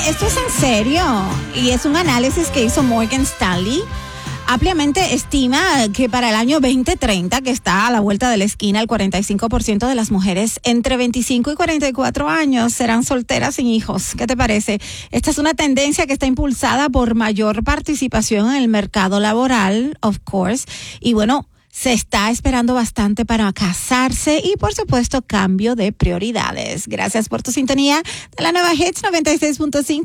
esto es en serio y es un análisis que hizo Morgan Stanley. Ampliamente estima que para el año 2030, que está a la vuelta de la esquina, el 45% de las mujeres entre 25 y 44 años serán solteras sin hijos. ¿Qué te parece? Esta es una tendencia que está impulsada por mayor participación en el mercado laboral, of course, y bueno, se está esperando bastante para casarse y, por supuesto, cambio de prioridades. Gracias por tu sintonía de la nueva Hits 96.5.